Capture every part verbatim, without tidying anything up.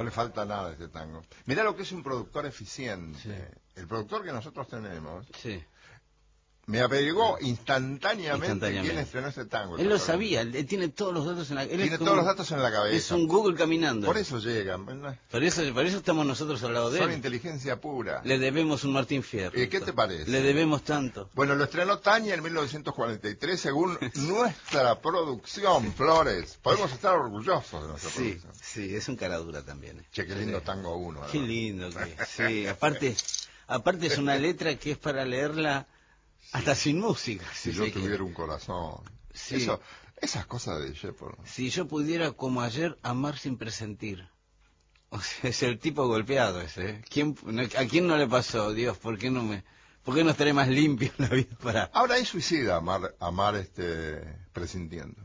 le falta nada a este tango. Mirá lo que es un productor eficiente. Sí. El productor que nosotros tenemos Sí. me averiguó instantáneamente, Instantáneamente. quién estrenó ese tango. Él lo sabía, él tiene todos los datos en la... Él Tiene es como, todos los datos en la cabeza. Es un Google caminando. Por eso llegan. ¿Verdad? Por eso, por eso estamos nosotros al lado de Son él. inteligencia pura. Le debemos un Martín Fierro. ¿Y qué te parece? Le debemos tanto. Bueno, lo estrenó Tania en mil novecientos cuarenta y tres, según nuestra producción, Flores. Podemos estar orgullosos de nuestra Sí, producción. sí, es un cara dura también. eh. Che, qué lindo Sí. tango uno. Qué además. lindo que sí. Aparte, aparte es una letra que es para leerla hasta sin música. Si si yo se tuviera quiere. un corazón. Sí. Eso, esas cosas de Shepard. Si yo pudiera, como ayer, amar sin presentir. O sea, es el tipo golpeado ese. ¿eh? ¿Quién, ¿A quién no le pasó? Dios, ¿por qué no me, por qué no estaré más limpio en la vida para...? Ahora es suicida amar, amar este, presintiendo.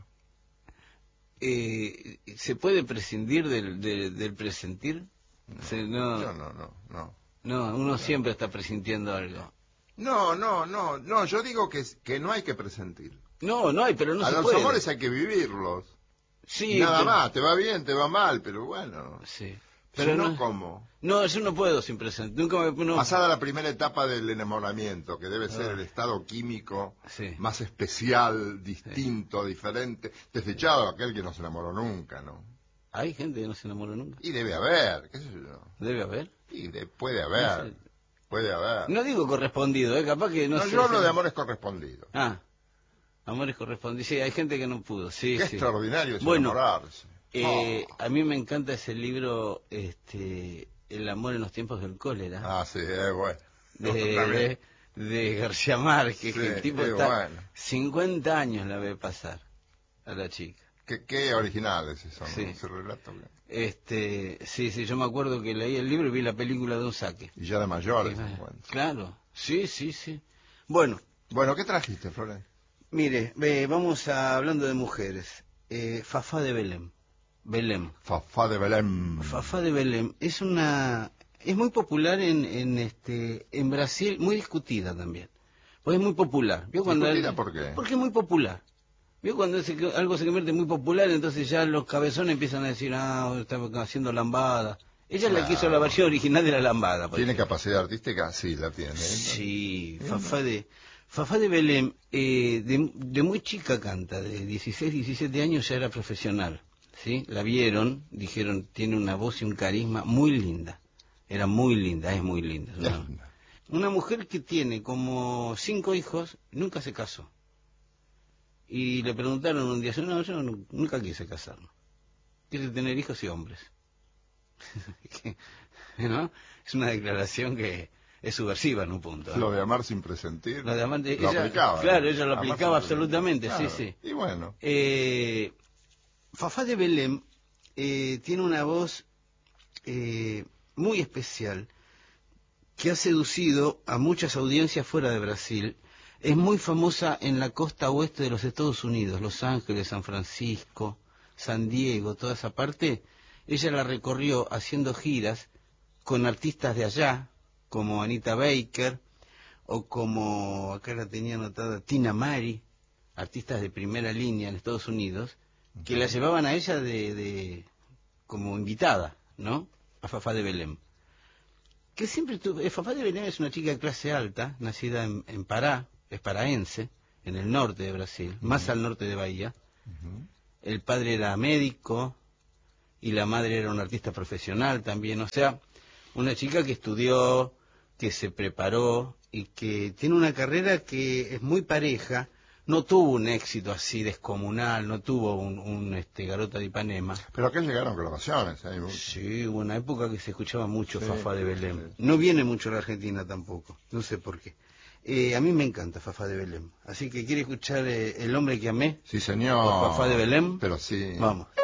Eh, ¿Se puede prescindir del, del, del presentir? No, O sea, no, no, no, no, no. no, uno siempre está presintiendo algo. No, no, no, no, yo digo que, que no hay que presentir. No, no hay, pero no A se los puede. amores hay que vivirlos. Sí, Nada pero- más, te va bien, te va mal, pero bueno. Sí. Pero Pero no, no, ¿cómo? no, yo no puedo sin presentir. Nunca me... No, Pasada la primera etapa del enamoramiento, que debe ser Ah. el estado químico Sí. más especial, distinto, diferente, desdichado aquel que no se enamoró nunca, ¿no? Hay gente que no se enamoró nunca. Y debe haber, qué sé yo. Debe haber. Y de- puede haber, No sé. puede haber. No digo correspondido, ¿eh? Capaz que no, No, sé, yo hablo se- de amores correspondidos. Ah, amores correspondidos. Sí, hay gente que no pudo. Sí, Qué sí. extraordinario es Bueno, enamorarse. Eh, Oh. A mí me encanta ese libro, este, El amor en los tiempos del cólera, Ah, sí, es bueno. de, También. de, de García Márquez, Sí, que el tipo es está bueno. cincuenta años la ve pasar a la chica. Qué, qué originales son, Sí. ¿no? Ese relato. Este, sí, sí, yo me acuerdo que leí el libro y vi la película de un saque. Y ya de mayores. Sí, se encuentra. claro, sí, sí, sí. Bueno, Bueno, ¿qué trajiste, Flores? mire, ve, vamos a, hablando de mujeres, eh, Fafá de Belém. Belém. Fafá de Belém. Fafá de Belém es una es muy popular en, en este en Brasil, muy discutida también. Pues es muy popular. ¿Vio cuando ¿Discutida al- por qué? Porque es muy popular. ¿Vio cuando se- algo se convierte muy popular, entonces ya los cabezones empiezan a decir, ah, está haciendo lambada. Ella es la que hizo la Claro. versión original de la lambada. por ¿Tiene ejemplo. capacidad artística? Sí, la tiene. Sí, Sí, Fafá de Fafá de Belém, eh, de, de muy chica canta, de dieciséis, diecisiete años ya era profesional. ¿Sí? La vieron, dijeron, tiene una voz y un carisma muy linda. Era muy linda, es muy linda. Ya. Una, una mujer que tiene como cinco hijos, nunca se casó. Y le preguntaron un día, no, yo no- nunca quise casarme. Quise tener hijos y hombres. ¿No? Es una declaración que es subversiva en un punto. ¿eh? Lo de amar sin presentir. Lo de amar- lo ella- aplicaba. claro, ella lo Amar aplicaba sin presentir. absolutamente, sí, Claro. sí. Y bueno, Eh, Fafá de Belém eh, tiene una voz eh, muy especial que ha seducido a muchas audiencias fuera de Brasil. Es muy famosa en la costa oeste de los Estados Unidos, Los Ángeles, San Francisco, San Diego, toda esa parte. Ella la recorrió haciendo giras con artistas de allá, como Anita Baker, o como, acá la tenía anotada, Tina Mari, artistas de primera línea en Estados Unidos, que la llevaban a ella de, de como invitada, ¿no? A Fafá de Belém. Que siempre tuvo, eh, Fafá de Belém es una chica de clase alta, nacida en, en Pará, es paraense, en el norte de Brasil, más al norte de Bahía. ujú. El padre era médico y la madre era una artista profesional también, o sea, una chica que estudió, que se preparó y que tiene una carrera que es muy pareja. No tuvo un éxito así descomunal, no tuvo un, un este, Garota de Ipanema. Pero acá llegaron grabaciones. Hay mucho. Sí, hubo una época que se escuchaba mucho Sí, Fafá de sí, Belém. sí. No viene mucho a la Argentina tampoco, no sé por qué. Eh, a mí me encanta Fafá de Belém. Así que quiere escuchar eh, El hombre que amé. Sí, señor. ¿Por Fafá de Belém? Pero sí. Vamos.